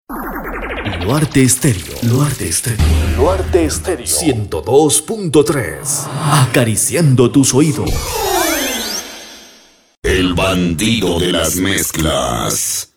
Luarte Estéreo. Luarte Estéreo. Luarte Estéreo. 102.3. Acariciando tus oídos. El bandido de las mezclas.